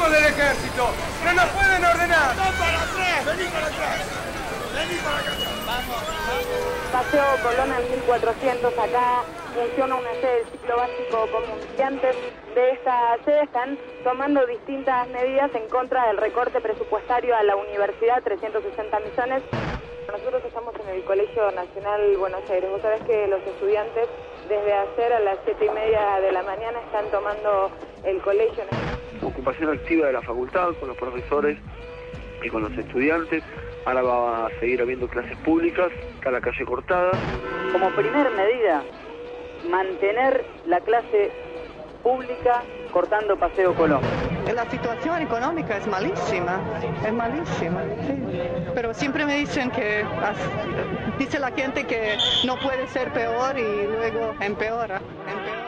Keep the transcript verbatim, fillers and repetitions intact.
somos del ejército. No nos pueden ordenar. ¡Dos para tres! ¡Vení para acá! ¡Vení para acá! Vamos, vamos. Paseo Colón en mil cuatrocientos, acá funciona una sede del ciclo básico común. Y antes de esta sede están tomando distintas medidas en contra del recorte presupuestario a la universidad, trescientos sesenta millones. Nosotros estamos en el Colegio Nacional Buenos Aires. Vos sabés que los estudiantes desde ayer a las siete y media de la mañana están tomando el colegio. Ocupación activa de la facultad con los profesores y con los estudiantes. Ahora va a seguir habiendo clases públicas, está la calle cortada. Como primer medida, mantener la clase pública cortando Paseo Colón. La situación económica es malísima, es malísima, sí. Pero siempre me dicen que, dice la gente que no puede ser peor y luego empeora.